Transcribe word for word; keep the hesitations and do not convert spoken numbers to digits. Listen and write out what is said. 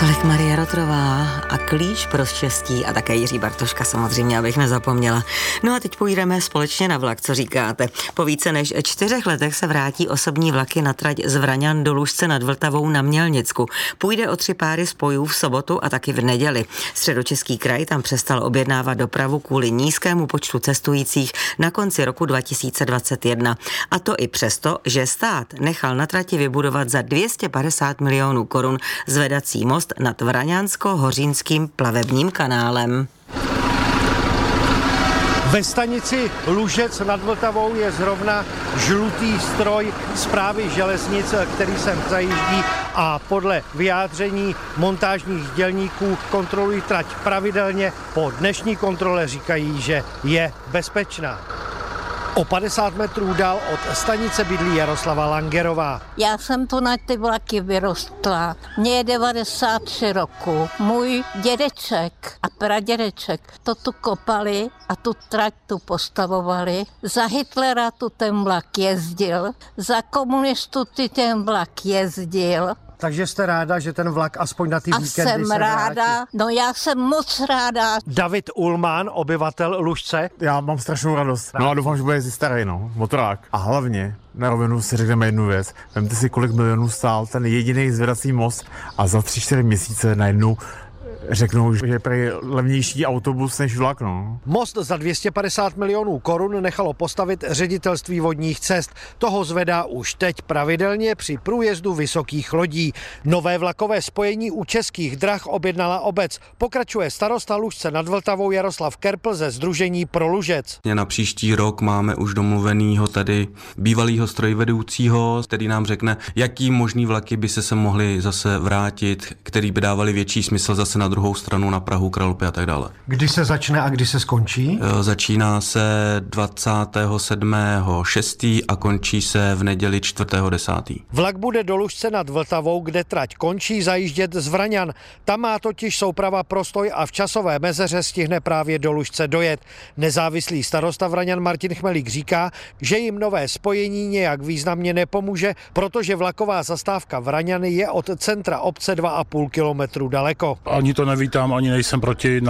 Tolik Marie Rotrová a klíč pro štěstí a také Jiří Bartoška samozřejmě, abych nezapomněla. No a teď půjdeme společně na vlak, co říkáte. Po více než čtyřech letech se vrátí osobní vlaky na trať z Vraňan do Lužce nad Vltavou na Mělnicku. Půjde o tři páry spojů v sobotu a taky v neděli. Středočeský kraj tam přestal objednávat dopravu kvůli nízkému počtu cestujících na konci roku dva tisíce dvacet jedna. A to i přesto, že stát nechal na trati vybudovat za dvě stě padesát milionů korun zvedací most nad Vraňansko-Hořínským plavebním kanálem. Ve stanici Lužec nad Vltavou je zrovna žlutý stroj Správy železnic, který sem zajíždí a podle vyjádření montážních dělníků kontrolují trať pravidelně. Po dnešní kontrole říkají, že je bezpečná. O padesát metrů dál od stanice bydlí Jaroslava Langerová. Já jsem tu na ty vlaky vyrostla. Mně je devadesát tři roku. Můj dědeček a pradědeček to tu kopali a tu trať tu postavovali. Za Hitlera tu ten vlak jezdil, za komunistů tu ten vlak jezdil. Takže jste ráda, že ten vlak aspoň na ty a víkendy jsem se ráda, vrátí. No já jsem moc ráda. David Ulman, obyvatel Lužce. Já mám strašnou radost. No a doufám, že bude jezdit starý, no, motorák. A hlavně, na rovinu si řekneme jednu věc. Vemte si, kolik milionů stál ten jediný zvedací most a za tři, čtyři měsíce najednou řeknou, že je prý levnější autobus než vlak, no. Most za dvě stě padesát milionů korun nechalo postavit Ředitelství vodních cest. Toho zvedá už teď pravidelně při průjezdu vysokých lodí. Nové vlakové spojení u Českých drah objednala obec. Pokračuje starosta Lužce nad Vltavou Jaroslav Kerpl ze Sdružení pro Lužec. Na příští rok máme už domluvenýho tady bývalýho strojvedoucího, který nám řekne, jaký možný vlaky by se sem mohly zase vrátit, který by dávali větší smysl zase na druhou stranu, na Prahu, Kralupy a tak dále. Kdy se začne a kdy se skončí? Začíná se dvacátého sedmého šestého a končí se v neděli čtvrtého desátého Vlak bude do Lužce nad Vltavou, kde trať končí, zajíždět z Vraňan. Tam má totiž souprava prostoj a v časové mezeře stihne právě do Lužce dojet. Nezávislý starosta Vraňan Martin Chmelík říká, že jim nové spojení nějak významně nepomůže, protože vlaková zastávka Vraňany je od centra obce dva a půl kilometru daleko. Ani to nevítám, ani nejsem proti.